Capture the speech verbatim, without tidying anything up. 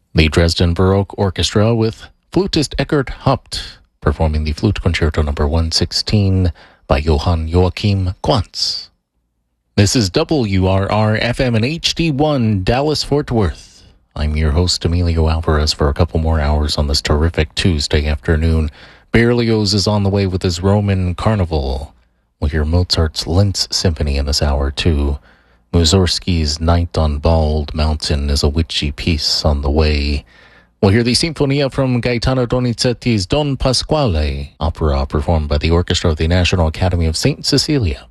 The Dresden Baroque Orchestra with flutist Eckhard Haupt performing the Flute Concerto number one sixteen by Johann Joachim Quantz. This is W R R F M and H D one Dallas-Fort Worth. I'm your host, Emilio Alvarez, for a couple more hours on this terrific Tuesday afternoon. Berlioz is on the way with his Roman Carnival. We'll hear Mozart's Linz Symphony in this hour, too. Mussorgsky's Night on Bald Mountain is a witchy piece on the way. We'll hear the Sinfonia from Gaetano Donizetti's Don Pasquale, opera performed by the Orchestra of the National Academy of Saint Cecilia.